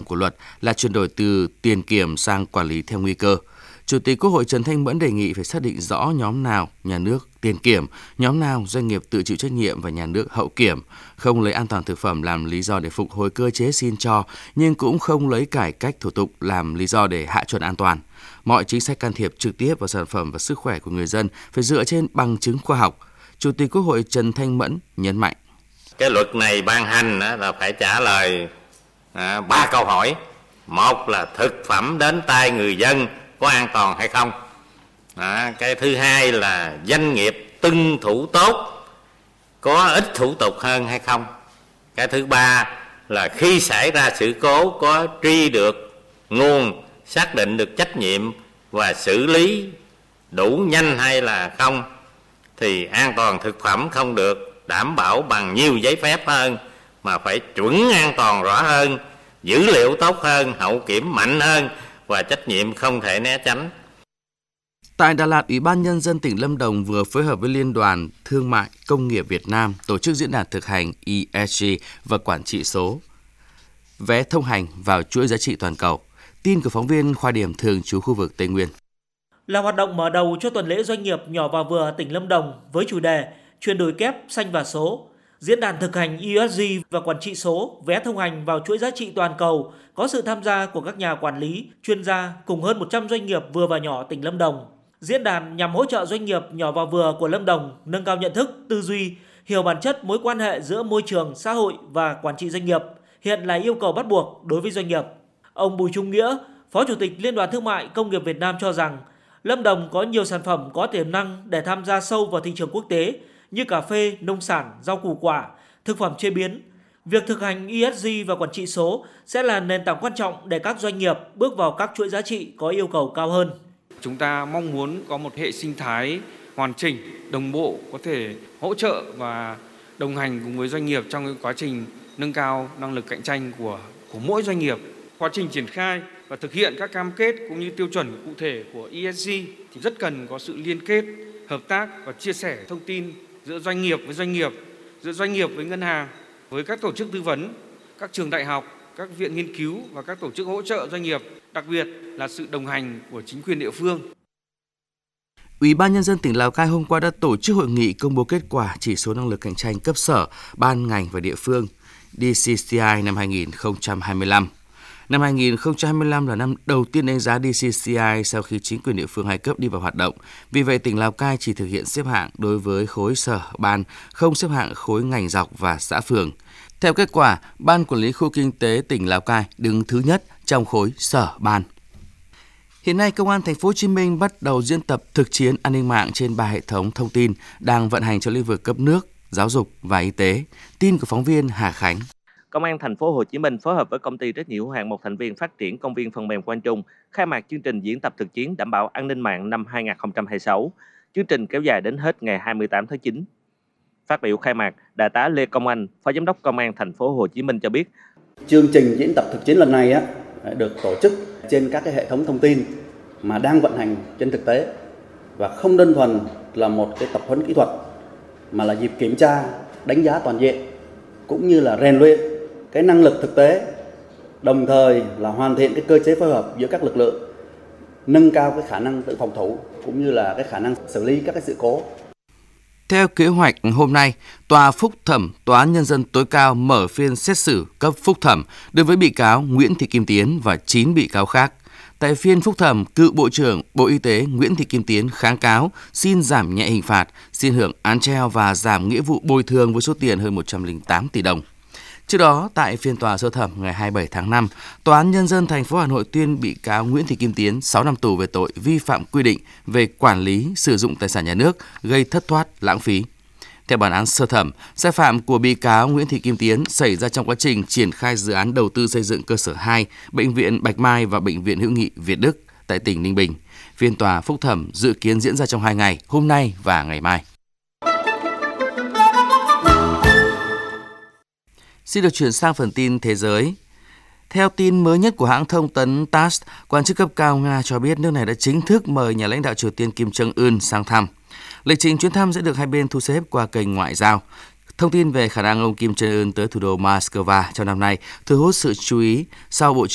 của luật là chuyển đổi từ tiền kiểm sang quản lý theo nguy cơ. Chủ tịch Quốc hội Trần Thanh Mẫn đề nghị phải xác định rõ nhóm nào nhà nước tiền kiểm, nhóm nào doanh nghiệp tự chịu trách nhiệm và nhà nước hậu kiểm, không lấy an toàn thực phẩm làm lý do để phục hồi cơ chế xin cho, nhưng cũng không lấy cải cách thủ tục làm lý do để hạ chuẩn an toàn. Mọi chính sách can thiệp trực tiếp vào sản phẩm và sức khỏe của người dân phải dựa trên bằng chứng khoa học. Chủ tịch Quốc hội Trần Thanh Mẫn nhấn mạnh. Cái luật này ban hành là phải trả lời 3 câu hỏi. Một là thực phẩm đến tay người dân có an toàn hay không. Cái thứ hai là doanh nghiệp tuân thủ tốt, có ít thủ tục hơn hay không. Cái thứ ba là khi xảy ra sự cố có truy được nguồn, xác định được trách nhiệm và xử lý đủ nhanh hay là không. Thì an toàn thực phẩm không được đảm bảo bằng nhiều giấy phép hơn, mà phải chuẩn an toàn rõ hơn, dữ liệu tốt hơn, hậu kiểm mạnh hơn và trách nhiệm không thể né tránh. Tại Đà Lạt, Ủy ban Nhân dân tỉnh Lâm Đồng vừa phối hợp với Liên đoàn Thương mại Công nghiệp Việt Nam tổ chức diễn đàn thực hành ESG và quản trị số, vé thông hành vào chuỗi giá trị toàn cầu. Tin của phóng viên Khoa điểm thường trú khu vực Tây Nguyên. Là hoạt động mở đầu cho tuần lễ doanh nghiệp nhỏ và vừa tỉnh Lâm Đồng với chủ đề chuyển đổi kép xanh và số. Diễn đàn thực hành ESG và quản trị số, vé thông hành vào chuỗi giá trị toàn cầu có sự tham gia của các nhà quản lý, chuyên gia cùng hơn 100 doanh nghiệp vừa và nhỏ tỉnh Lâm Đồng. Diễn đàn nhằm hỗ trợ doanh nghiệp nhỏ và vừa của Lâm Đồng nâng cao nhận thức, tư duy, hiểu bản chất mối quan hệ giữa môi trường, xã hội và quản trị doanh nghiệp, hiện là yêu cầu bắt buộc đối với doanh nghiệp. Ông Bùi Trung Nghĩa, Phó Chủ tịch Liên đoàn Thương mại Công nghiệp Việt Nam cho rằng Lâm Đồng có nhiều sản phẩm có tiềm năng để tham gia sâu vào thị trường quốc tế như cà phê, nông sản, rau củ quả, thực phẩm chế biến. Việc thực hành ESG và quản trị số sẽ là nền tảng quan trọng để các doanh nghiệp bước vào các chuỗi giá trị có yêu cầu cao hơn. Chúng ta mong muốn có một hệ sinh thái hoàn chỉnh, đồng bộ, có thể hỗ trợ và đồng hành cùng với doanh nghiệp trong cái quá trình nâng cao năng lực cạnh tranh của mỗi doanh nghiệp. Quá trình triển khai và thực hiện các cam kết cũng như tiêu chuẩn cụ thể của ESG thì rất cần có sự liên kết, hợp tác và chia sẻ thông tin giữa doanh nghiệp với doanh nghiệp, giữa doanh nghiệp với ngân hàng, với các tổ chức tư vấn, các trường đại học, các viện nghiên cứu và các tổ chức hỗ trợ doanh nghiệp, đặc biệt là sự đồng hành của chính quyền địa phương. Ủy ban Nhân dân tỉnh Lào Cai hôm qua đã tổ chức hội nghị công bố kết quả chỉ số năng lực cạnh tranh cấp sở, ban ngành và địa phương DCCI năm 2025. Năm 2025 là năm đầu tiên đánh giá DCCI sau khi chính quyền địa phương hai cấp đi vào hoạt động. Vì vậy, tỉnh Lào Cai chỉ thực hiện xếp hạng đối với khối sở, ban, không xếp hạng khối ngành dọc và xã phường. Theo kết quả, Ban Quản lý Khu Kinh tế tỉnh Lào Cai đứng thứ nhất trong khối sở ban. Hiện nay, Công an Thành phố Hồ Chí Minh bắt đầu diễn tập thực chiến an ninh mạng trên 3 hệ thống thông tin đang vận hành trong lĩnh vực cấp nước, giáo dục và y tế. Tin của phóng viên Hà Khánh. Công an Thành phố Hồ Chí Minh phối hợp với công ty trách nhiệm hữu hạn một thành viên phát triển công viên phần mềm Quang Trung khai mạc chương trình diễn tập thực chiến đảm bảo an ninh mạng năm 2026. Chương trình kéo dài đến hết ngày 28 tháng 9. Phát biểu khai mạc, Đại tá Lê Công Anh, Phó Giám đốc Công an Thành phố Hồ Chí Minh cho biết, chương trình diễn tập thực chiến lần này được tổ chức trên các cái hệ thống thông tin mà đang vận hành trên thực tế và không đơn thuần là một cái tập huấn kỹ thuật mà là dịp kiểm tra, đánh giá toàn diện cũng như là rèn luyện cái năng lực thực tế, đồng thời là hoàn thiện cái cơ chế phối hợp giữa các lực lượng, nâng cao cái khả năng tự phòng thủ cũng như là cái khả năng xử lý các cái sự cố. Theo kế hoạch hôm nay, Tòa Phúc thẩm Tòa án Nhân dân tối cao mở phiên xét xử cấp phúc thẩm đối với bị cáo Nguyễn Thị Kim Tiến và 9 bị cáo khác. Tại phiên phúc thẩm, cựu Bộ trưởng Bộ Y tế Nguyễn Thị Kim Tiến kháng cáo xin giảm nhẹ hình phạt, xin hưởng án treo và giảm nghĩa vụ bồi thường với số tiền hơn 108 tỷ đồng. Trước đó, tại phiên tòa sơ thẩm ngày 27 tháng 5, Tòa án Nhân dân thành phố Hà Nội tuyên bị cáo Nguyễn Thị Kim Tiến 6 năm tù về tội vi phạm quy định về quản lý, sử dụng tài sản nhà nước, gây thất thoát, lãng phí. Theo bản án sơ thẩm, sai phạm của bị cáo Nguyễn Thị Kim Tiến xảy ra trong quá trình triển khai dự án đầu tư xây dựng cơ sở 2, Bệnh viện Bạch Mai và Bệnh viện Hữu nghị Việt Đức tại tỉnh Ninh Bình. Phiên tòa phúc thẩm dự kiến diễn ra trong 2 ngày, hôm nay và ngày mai. Xin được chuyển sang phần tin thế giới. Theo tin mới nhất của hãng thông tấn TASS, quan chức cấp cao Nga cho biết nước này đã chính thức mời nhà lãnh đạo Triều Tiên Kim Jong-un sang thăm. Lịch trình chuyến thăm sẽ được hai bên thu xếp qua kênh ngoại giao. Thông tin về khả năng ông Kim Jong-un tới thủ đô Moscow trong năm nay thu hút sự chú ý sau Bộ